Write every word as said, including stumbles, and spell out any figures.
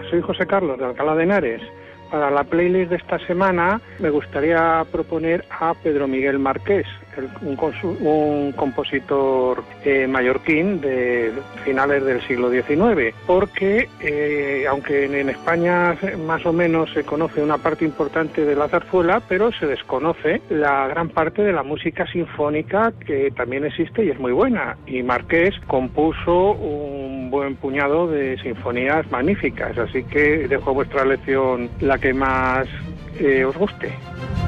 soy José Carlos de Alcalá de Henares. Para la playlist de esta semana me gustaría proponer a Pedro Miguel Marqués, el, un, un compositor eh, mallorquín de finales del siglo diecinueve, porque eh, aunque en, en España más o menos se conoce una parte importante de la zarzuela, pero se desconoce la gran parte de la música sinfónica que también existe y es muy buena. Y Marqués compuso un buen puñado de sinfonías magníficas, así que dejo a vuestra elección la que más eh, os guste.